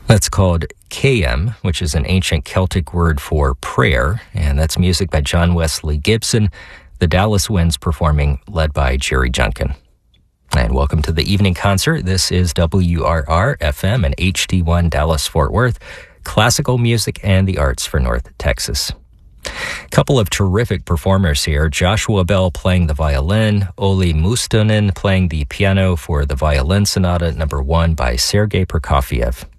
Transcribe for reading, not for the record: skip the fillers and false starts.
That's called KM, which is an ancient Celtic word for prayer, and that's music by John Wesley Gibson, the Dallas Winds performing, led by Jerry Junkin. And welcome to the evening concert. This is WRR-FM and HD1 Dallas-Fort Worth, classical music and the arts for North Texas. A couple of terrific performers here. Joshua Bell playing the violin, Olli Mustonen playing the piano for the Violin Sonata No. 1 by Sergei Prokofiev.